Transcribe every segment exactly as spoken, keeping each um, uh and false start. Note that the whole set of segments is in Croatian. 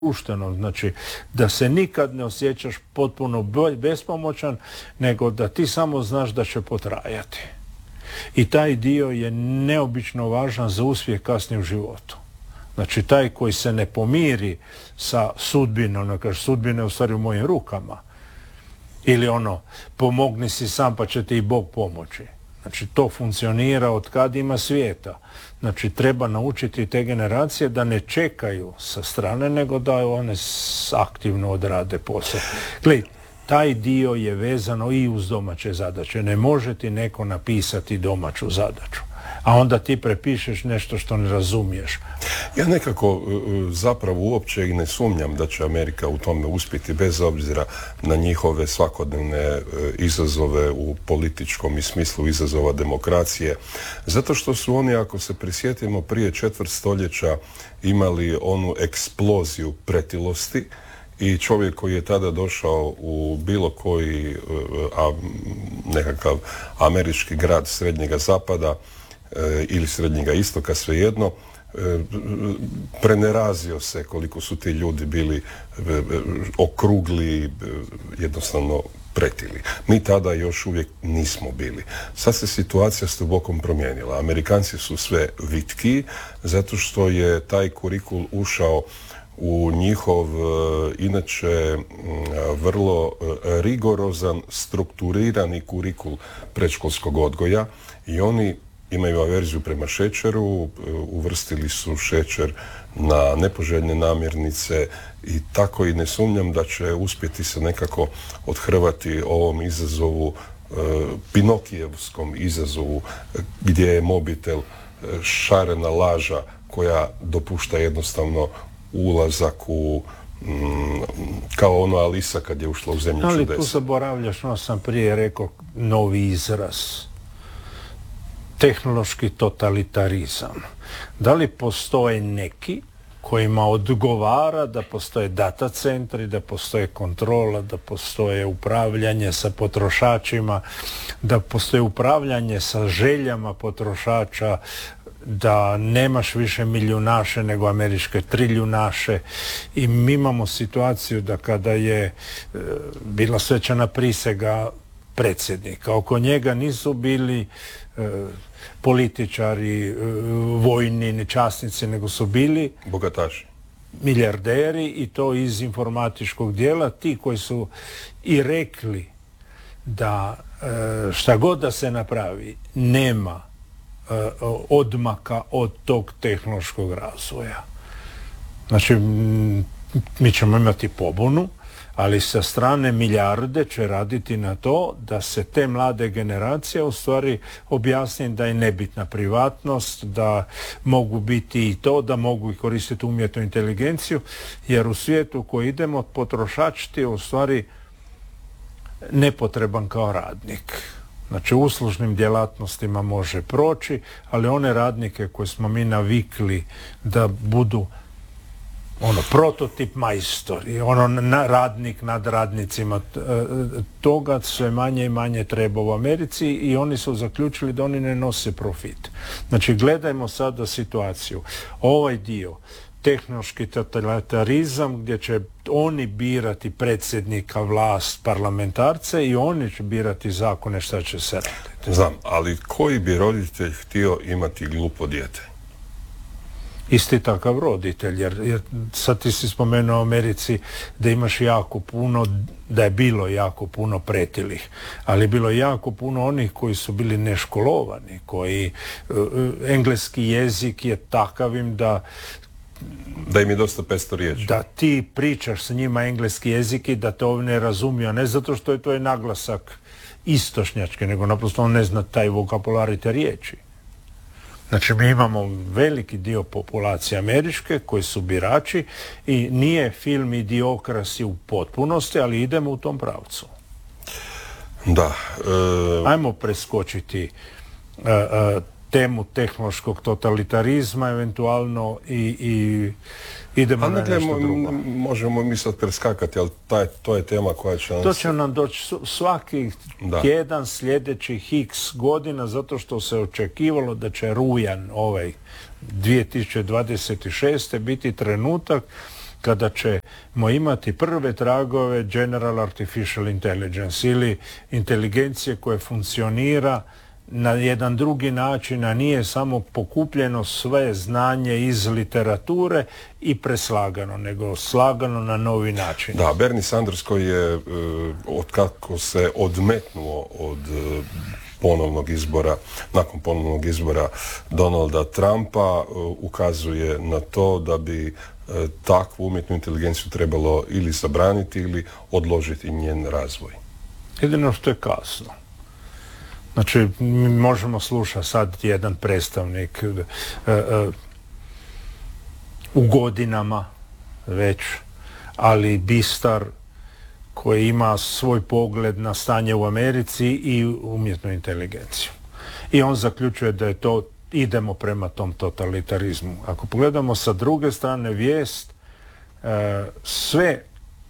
društveno, znači da se nikad ne osjećaš potpuno bespomoćan, nego da ti samo znaš da će potrajati. I taj dio je neobično važan za uspjeh kasnije u životu. Znači taj koji se ne pomiri sa sudbinom, ono kaže sudbina je u stvari u mojim rukama, ili ono pomogni si sam pa će ti i Bog pomoći. Znači to funkcionira od kad ima svijeta. Znači treba naučiti te generacije da ne čekaju sa strane, nego da one aktivno odrade posao. Gledaj, taj dio je vezano i uz domaće zadaće. Ne može ti neko napisati domaću zadaću, a onda ti prepišeš nešto što ne razumiješ. Ja nekako zapravo uopće i ne sumnjam da će Amerika u tome uspjeti, bez obzira na njihove svakodnevne izazove u političkom i smislu izazova demokracije. Zato što su oni, ako se prisjetimo, prije četvrt stoljeća imali onu eksploziju pretilosti i čovjek koji je tada došao u bilo koji a, nekakav američki grad srednjega zapada ili srednjega istoka, svejedno, prenerazio se koliko su ti ljudi bili okrugli, jednostavno pretili. Mi tada još uvijek nismo bili. Sad se situacija s dubokom promijenila. Amerikanci su sve vitkiji zato što je taj kurikul ušao u njihov inače vrlo rigorozan, strukturirani kurikul predškolskog odgoja i oni imaju averziju prema šećeru, uvrstili su šećer na nepoželjne namirnice i tako i ne sumnjam da će uspjeti se nekako odhrvati ovom izazovu, pinokijevskom izazovu gdje je mobitel šarena laža koja dopušta jednostavno ulazak u mm, kao ono Alisa kad je ušla u zemlju čudesa. Ali tu zaboravljaš, no sam prije rekao, novi izraz. Tehnološki totalitarizam. Da li postoje neki kojima odgovara da postoje data centri, da postoje kontrola, da postoje upravljanje sa potrošačima, da postoje upravljanje sa željama potrošača, da nemaš više milijunaše nego američke triljunaše i mi imamo situaciju da kada je e, bila svečana prisega predsjednika, oko njega nisu bili e, političari, e, vojni, časnici, nego su bili bogataši, milijarderi i to iz informatičkog dijela, ti koji su i rekli da e, šta god da se napravi nema e, odmaka od tog tehnološkog razvoja. Znači m, mi ćemo imati pobunu, ali sa strane milijarde će raditi na to da se te mlade generacije u stvari objasni da je nebitna privatnost, da mogu biti i to, da mogu i koristiti umjetnu inteligenciju, jer u svijetu u koji idemo potrošač ti je u stvari nepotreban kao radnik. Znači u uslužnim djelatnostima može proći, ali one radnike koje smo mi navikli da budu ono, prototip majstori, ono, na, radnik nad radnicima, toga sve manje i manje treba u Americi i oni su zaključili da oni ne nose profit. Znači, gledajmo sada situaciju. Ovaj dio, tehnološki totalitarizam, gdje će oni birati predsjednika, vlast, parlamentarce i oni će birati zakone šta će se raditi. Znam, ali koji bi roditelj htio imati glupo dijete? Isti takav roditelj, jer, jer sad ti si spomenuo u Americi da imaš jako puno, da je bilo jako puno pretilih, ali je bilo jako puno onih koji su bili neškolovani, koji uh, engleski jezik je takavim da da im je dosta pesto riječi. Da ti pričaš s njima engleski jezik i da te ovo ne razumiju, ne zato što je to je naglasak istočnjački, nego naprosto on ne zna taj vokabular i te riječi. Znači mi imamo veliki dio populacije američke koji su birači i nije film Idiokrasi u potpunosti, ali idemo u tom pravcu. Da. E... Ajmo preskočiti e, e, temu tehnološkog totalitarizma eventualno i, i idemo na nešto mo, drugo. Možemo mi sad preskakati, ali taj, to je tema koja će nam... To će nam doći svaki da. tjedan sljedećih x godina, zato što se očekivalo da će rujan ovaj dvije tisuće dvadeset šeste biti trenutak kada ćemo imati prve tragove General Artificial Intelligence ili inteligencije koje funkcionira na jedan drugi način, a nije samo pokupljeno sve znanje iz literature i preslagano, nego slagano na novi način. Da, Bernie Sanders koji je, otkako se odmetnuo od ponovnog izbora, nakon ponovnog izbora Donalda Trumpa, ukazuje na to da bi takvu umjetnu inteligenciju trebalo ili zabraniti ili odložiti njen razvoj. Jedino što je kasno. Znači, mi možemo slušati sad jedan predstavnik uh, uh, u godinama već, ali bistar, koji ima svoj pogled na stanje u Americi i umjetnu inteligenciju. I on zaključuje da je to, idemo prema tom totalitarizmu. Ako pogledamo sa druge strane vijest, uh, sve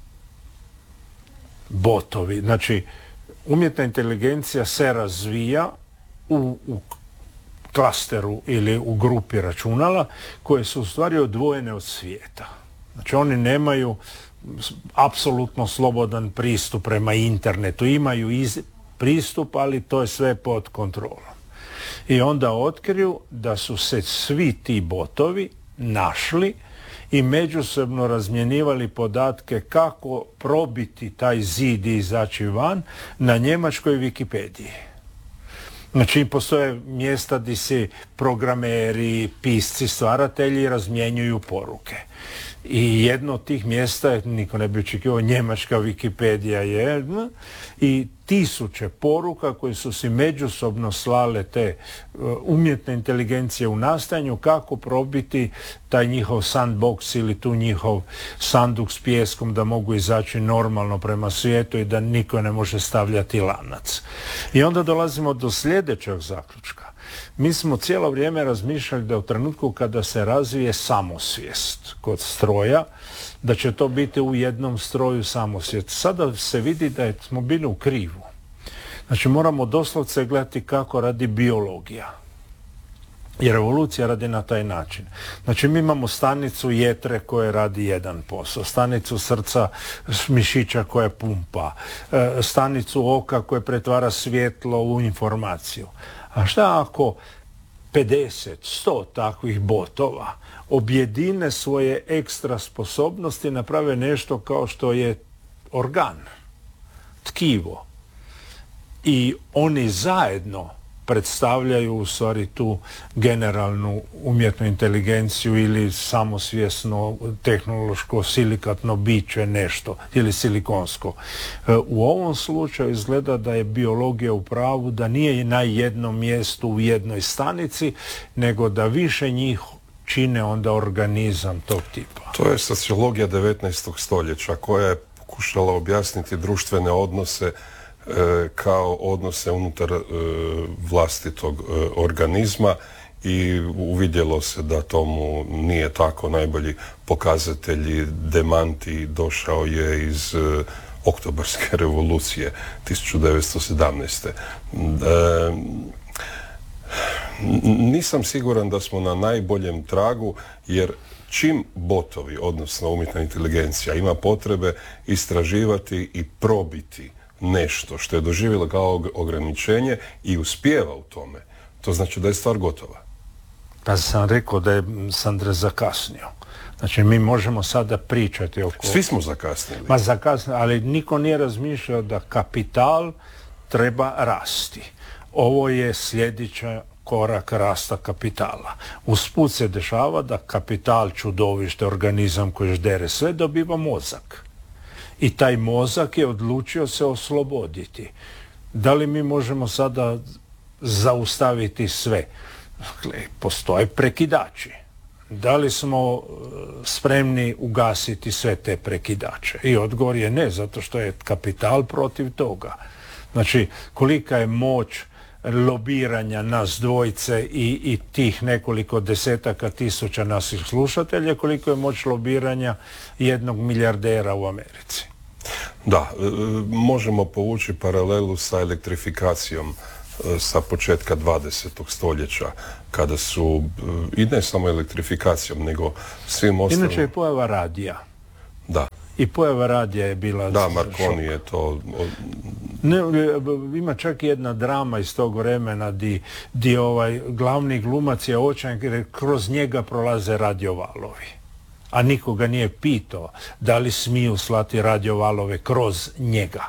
botovi, znači umjetna inteligencija se razvija u, u klasteru ili u grupi računala koje su u stvari odvojene od svijeta. Znači oni nemaju apsolutno slobodan pristup prema internetu. Imaju iz, pristup, ali to je sve pod kontrolom. I onda otkriju da su se svi ti botovi našli i međusobno razmjenjivali podatke kako probiti taj zid i izaći van na njemačkoj Wikipediji. Znači, postoje mjesta gdje se programeri, pisci, stvaratelji razmjenjuju poruke. I jedno od tih mjesta, niko ne bi očekivao, njemačka Wikipedija je, i tisuće poruka koje su si međusobno slale te uh, umjetne inteligencije u nastajanju kako probiti taj njihov sandbox ili tu njihov sanduk s pijeskom da mogu izaći normalno prema svijetu i da niko ne može stavljati lanac. I onda dolazimo do sljedećeg zaključka. Mi smo cijelo vrijeme razmišljali da u trenutku kada se razvije samosvijest kod stroja, da će to biti u jednom stroju samosvijest. Sada se vidi da smo bili u krivu. Znači moramo doslovce gledati kako radi biologija. Jer evolucija radi na taj način. Znači mi imamo stanicu jetre koja radi jedan posao, stanicu srca mišića koja pumpa, stanicu oka koja pretvara svjetlo u informaciju. A šta ako pedeset, sto takvih botova objedine svoje ekstra sposobnosti, naprave nešto kao što je organ, tkivo, i oni zajedno predstavljaju u stvari tu generalnu umjetnu inteligenciju ili samosvjesno tehnološko silikatno biće nešto ili silikonsko. U ovom slučaju izgleda da je biologija u pravu, da nije na jednom mjestu u jednoj stanici, nego da više njih čine onda organizam tog tipa. To je sociologija devetnaestog stoljeća koja je pokušala objasniti društvene odnose kao odnose unutar e, vlastitog e, organizma i uvidjelo se da tomu nije tako. Najbolji pokazatelji demanti došao je iz e, Oktobarske revolucije tisuću devetsto sedamnaeste. E, nisam siguran da smo na najboljem tragu, jer čim botovi, odnosno umjetna inteligencija, ima potrebe istraživati i probiti nešto što je doživjelo kao ograničenje i uspijeva u tome, to znači da je stvar gotova. Pa sam rekao da je Sandra zakasnio. Znači mi možemo sada pričati oko... Svi smo zakasnili. Ma zakasnili, ali niko nije razmišljao da kapital treba rasti. Ovo je sljedeća korak rasta kapitala. Usput se dešava da kapital, čudovište, organizam koji ždere sve, dobiva mozak. I taj mozak je odlučio se osloboditi. Da li mi možemo sada zaustaviti sve? Dakle, postoje prekidači. Da li smo spremni ugasiti sve te prekidače? I odgovor je ne, zato što je kapital protiv toga. Znači, kolika je moć lobiranja nas dvojice i, i tih nekoliko desetaka tisuća naših slušatelja, koliko je moć lobiranja jednog milijardera u Americi. Da, e, možemo povući paralelu sa elektrifikacijom e, sa početka dvadesetog stoljeća, kada su, e, i ne samo elektrifikacijom, nego svim ostalim... Inače je pojava radija. I pojava radija je bila... Da, Marconi je to... Ne, ima čak jedna drama iz tog vremena di, di ovaj glavni glumac je očajan jer kroz njega prolaze radiovalovi. A nikoga nije pitao da li smiju slati radiovalove kroz njega.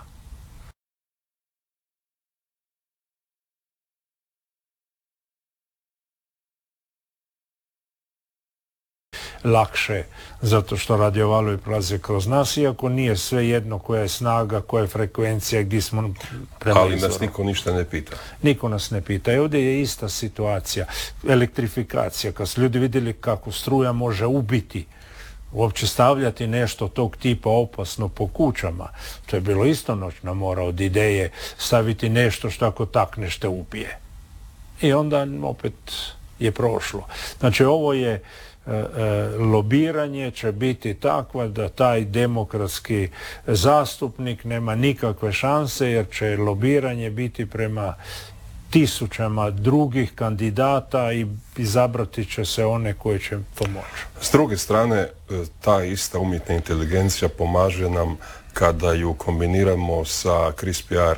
Lakše, zato što radiovalovi prolaze kroz nas, iako nije sve jedno koja je snaga, koja je frekvencija, gdje smo prema Ali izvoru. nas niko ništa ne pita. Niko nas ne pita. I ovdje je ista situacija. Elektrifikacija, kad su ljudi vidjeli kako struja može ubiti, uopće stavljati nešto tog tipa opasno po kućama, to je bilo isto noćna mora od ideje staviti nešto što ako takneš te ubije. I onda opet je prošlo. Znači ovo je E, e, lobiranje će biti takva da taj demokratski zastupnik nema nikakve šanse jer će lobiranje biti prema tisućama drugih kandidata i izabrati će se one koji će pomoći. S druge strane, ta ista umjetna inteligencija pomaže nam kada ju kombiniramo sa CRISPR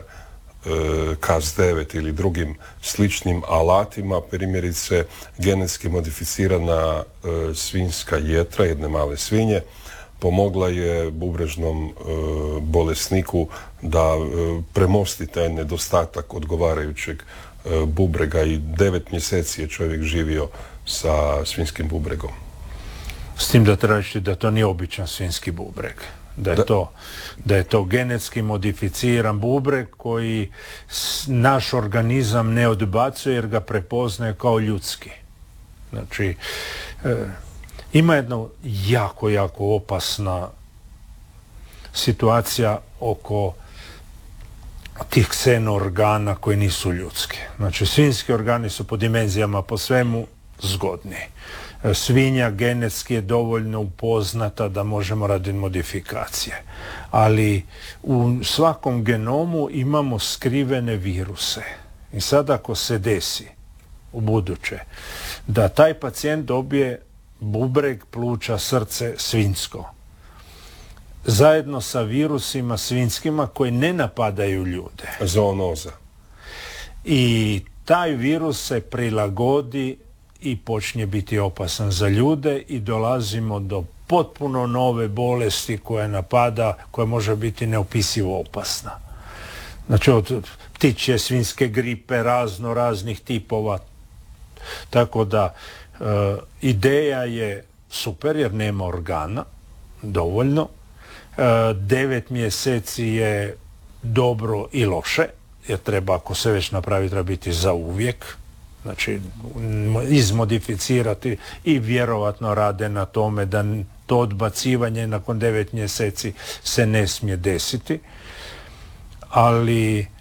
Cas devet ili drugim sličnim alatima, primjerice genetski modificirana e, svinjska jetra, jedne male svinje, pomogla je bubrežnom e, bolesniku da e, premosti taj nedostatak odgovarajućeg e, bubrega i devet mjeseci je čovjek živio sa svinjskim bubregom. S tim da treba reći da to nije običan svinjski bubreg. Da je, da. To, da je to genetski modificiran bubreg koji naš organizam ne odbacuje jer ga prepoznaje kao ljudski. Znači, e, ima jedna jako, jako opasna situacija oko tih ksenoorgana koji nisu ljudski. Znači, svinjski organi su po dimenzijama, po svemu zgodni. Svinja genetski je dovoljno upoznata da možemo raditi modifikacije. Ali u svakom genomu imamo skrivene viruse. I sad ako se desi u buduće da taj pacijent dobije bubreg, pluća, srce svinjsko, zajedno sa virusima svinjskima koji ne napadaju ljude. Zoonoza. I taj virus se prilagodi i počinje biti opasan za ljude i dolazimo do potpuno nove bolesti koja napada, koja može biti neopisivo opasna. Znači od ptičje svinjske gripe, razno raznih tipova. Tako da e, ideja je super jer nema organa, dovoljno. E, devet mjeseci je dobro i loše, jer treba, ako se već napravi, treba biti za uvijek. Znači, izmodificirati i vjerovatno rade na tome da to odbacivanje nakon devet mjeseci se ne smije desiti. Ali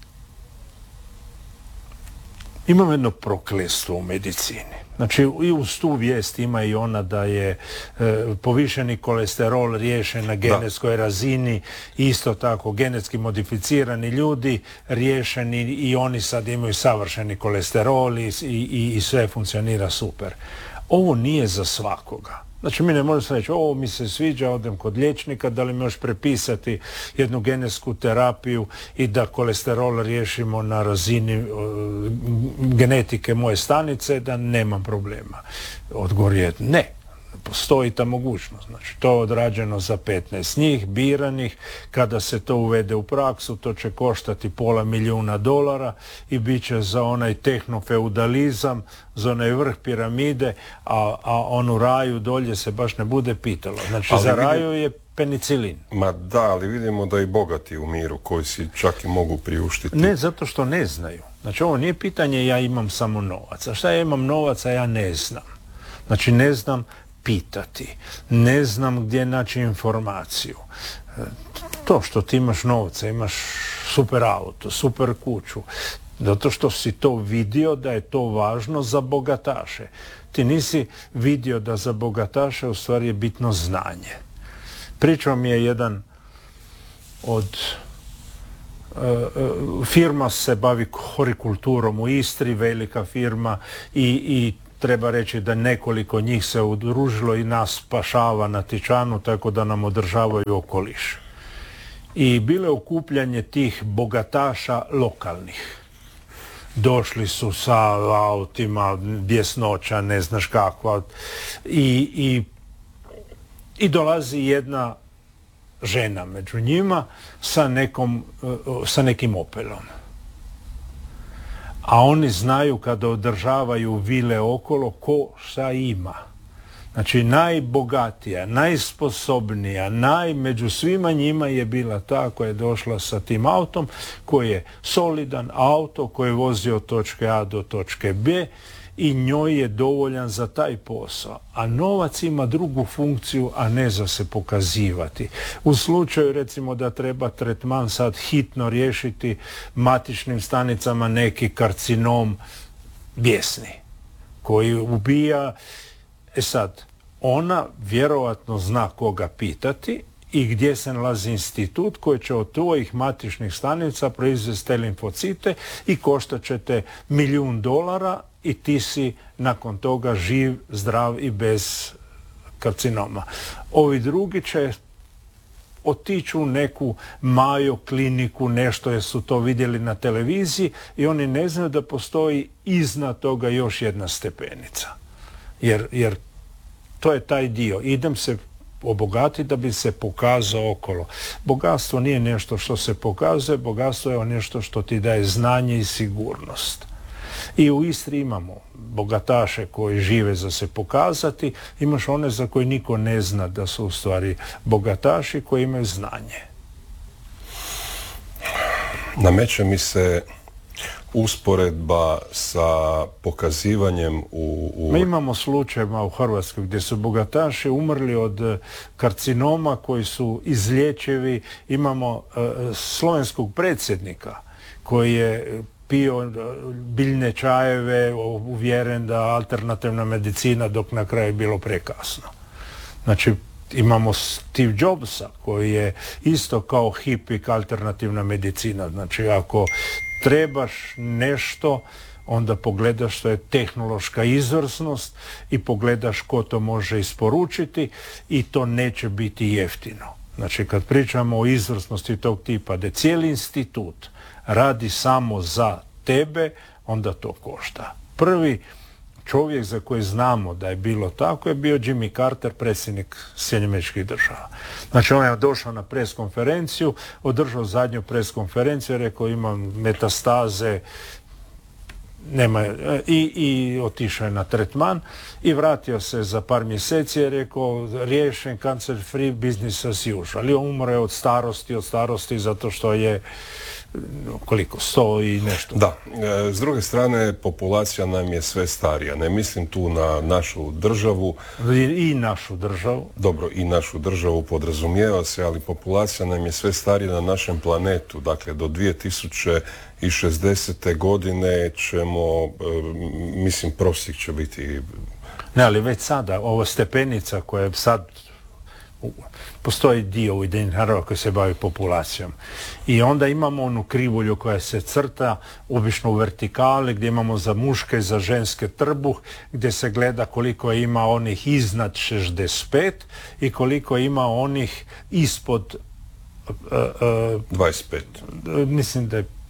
imam jedno prokletstvo u medicini. Znači, i uz tu vijest ima i ona da je e, povišeni kolesterol riješen na genetskoj da. razini, isto tako genetski modificirani ljudi riješeni i oni sad imaju savršeni kolesterol i, i, i sve funkcionira super. Ovo nije za svakoga. Znači, mi ne možemo reći, ovo mi se sviđa, odem kod liječnika, da li mi još prepisati jednu genetsku terapiju i da kolesterol riješimo na razini uh, genetike moje stanice, da nemam problema. Odgovor je ne. Postoji ta mogućnost. Znači, to je odrađeno za petnaest njih, biranih. Kada se to uvede u praksu, to će koštati pola milijuna dolara i bit će za onaj tehnofeudalizam, za onaj vrh piramide, a, a on u raju dolje se baš ne bude pitalo. Znači, ali za vidim, raju je penicilin. Ma da, ali vidimo da i bogati u miru, koji si čak i mogu priuštiti. Ne, zato što ne znaju. Znači, ovo nije pitanje ja imam samo novac. A šta ja imam novaca, ja ne znam. Znači, ne znam pitati. Ne znam gdje naći informaciju. To što ti imaš novca, imaš super auto, super kuću, zato što si to vidio da je to važno za bogataše. Ti nisi vidio da za bogataše u stvari je bitno znanje. Pričao mi je jedan od uh, firma se bavi horikulturom u Istri, velika firma i, i treba reći da nekoliko njih se udružilo i nas spašava na Tičanu, tako da nam održavaju okoliš. I bilo je okupljanje tih bogataša lokalnih. Došli su sa autima, bjesnoća, ne znaš kakva. I, i, i dolazi jedna žena među njima sa, nekom, sa nekim Opelom. A oni znaju kada održavaju vile okolo ko šta ima. Znači najbogatija, najsposobnija, naj, među svima njima je bila ta koja je došla sa tim autom, koji je solidan auto, koji je vozio od točke A do točke B i njoj je dovoljan za taj posao. A novac ima drugu funkciju, a ne za se pokazivati. U slučaju recimo da treba tretman sad hitno riješiti matičnim stanicama neki karcinom bijesni koji ubija. E sad, ona vjerovatno zna koga pitati i gdje se nalazi institut koji će od tvojih matičnih stanica proizvesti te limfocite i koštat će te milijun dolara i ti si nakon toga živ, zdrav i bez karcinoma. Ovi drugi će otići u neku Mayo kliniku, nešto jer su to vidjeli na televiziji i oni ne znaju da postoji iznad toga još jedna stepenica. Jer, jer to je taj dio. Idem se obogatiti da bi se pokazao okolo. Bogatstvo nije nešto što se pokazuje, bogatstvo je nešto što ti daje znanje i sigurnost. I u Istri imamo bogataše koji žive za se pokazati, imaš one za koje niko ne zna da su u stvari bogataši koji imaju znanje. Nameće mi se usporedba sa pokazivanjem u... u... Mi imamo slučajeva u Hrvatskoj gdje su bogataši umrli od karcinoma koji su izlječivi. Imamo uh, slovenskog predsjednika koji je pio biljne čajeve, uvjeren da alternativna medicina, dok na kraju je bilo prekasno. Znači, imamo Steve Jobsa koji je isto kao hipik alternativna medicina. Znači, ako trebaš nešto, onda pogledaš što je tehnološka izvrsnost i pogledaš ko to može isporučiti i to neće biti jeftino. Znači, kad pričamo o izvrsnosti tog tipa, da cijeli institut radi samo za tebe, onda to košta. Prvi čovjek za koji znamo da je bilo tako je bio Jimmy Carter, predsjednik Sjedinjenih Američkih Država. Znači, on je došao na pres konferenciju, održao zadnju pres konferenciju, rekao imam metastaze, nema, i, i otišao je na tretman i vratio se za par mjeseci i rekao riješen, cancer free, business as usual. Ali on umre od starosti, od starosti zato što je koliko, sto i nešto. Da, e, s druge strane populacija nam je sve starija. Ne mislim tu na našu državu. I, i našu državu. Dobro, i našu državu podrazumijeva se, ali populacija nam je sve starija na našem planetu. Dakle, do dvije tisuće šezdesete godine ćemo, e, mislim, prosjek će biti... Ne, ali već sada, ovo stepenica koja je sad... Postoji dio Ujedinjenih naroda koji se bavi populacijom. I onda imamo onu krivulju koja se crta, obično u vertikali, gdje imamo za muške i za ženske trbuh, gdje se gleda koliko ima onih iznad šezdeset pet i koliko ima onih ispod... Uh, uh, dvadeset pet. Mislim da je